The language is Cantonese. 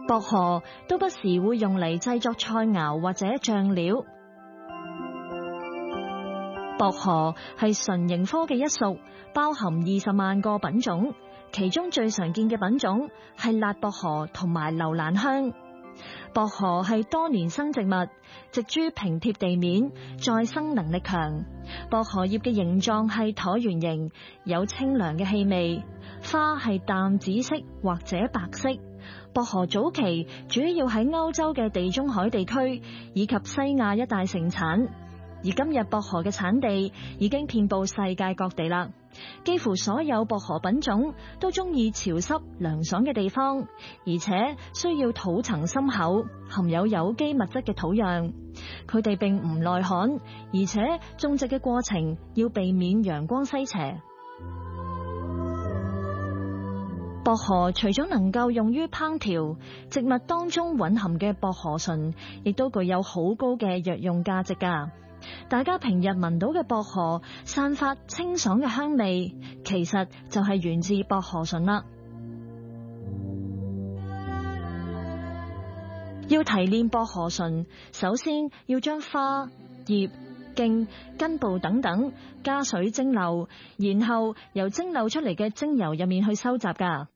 薄荷都不時會用嚟製作菜肴或者醬料。薄荷係唇形科嘅一屬，包含20萬個品種，其中最常見嘅品種係辣薄荷同埋留蘭香。薄荷係多年生植物，植株平貼地面，再生能力強。薄荷葉嘅形狀係橢圓形，有清涼嘅氣味。花係淡紫色或者白色。薄荷早期主要喺歐洲嘅地中海地區以及西亞一帶盛產，而今日薄荷嘅產地已經遍佈世界各地啦。幾乎所有薄荷品種都中意潮濕涼爽嘅地方，而且需要土層深厚、含有有機物質嘅土壤。佢哋並唔耐寒，而且種植嘅過程要避免陽光西斜。薄荷除咗能夠用於烹調，植物當中蘊含嘅薄荷醇亦都具有好高嘅藥用價值㗎。大家平日聞到嘅薄荷散發清爽嘅香味，其實就係源自薄荷醇啦。要提煉薄荷醇，首先要將花、葉、莖、根部等等加水蒸餾，然後由蒸餾出嚟嘅精油入面去收集㗎。